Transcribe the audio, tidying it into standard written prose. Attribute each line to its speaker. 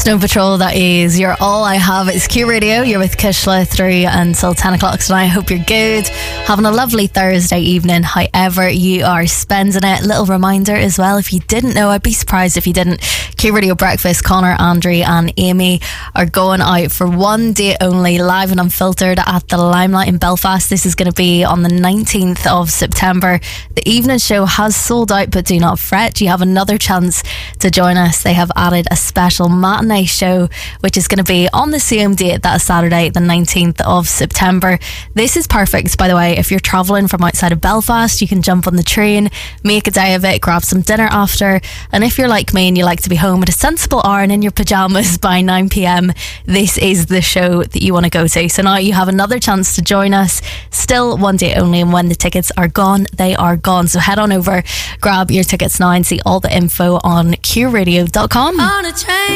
Speaker 1: Snow Patrol, that is You're All I Have. It's Q Radio. You're with Kishla through until 10 o'clock tonight. I hope you're good, having a lovely Thursday evening, however you are spending it. Little reminder as well, if you didn't know, I'd be surprised if you didn't, Q Radio Breakfast, Connor, Andrew and Amy are going out for one day only, live and unfiltered at the Limelight in Belfast. This is going to be on the 19th of September. The evening show has sold out, but do not fret, you have another chance to join us. They have added a special matinee show, which is going to be on the same date, that Saturday the 19th of September. This is perfect, by the way, if you're travelling from outside of Belfast. You can jump on the train, make a day of it, grab some dinner after, and if you're like me and you like to be home at a sensible hour and in your pyjamas by 9pm, this is the show that you want to go to. So now you have another chance to join us, still one day only, and when the tickets are gone, they are gone. So head on over, grab your tickets now and see all the info on qradio.com.
Speaker 2: On a train.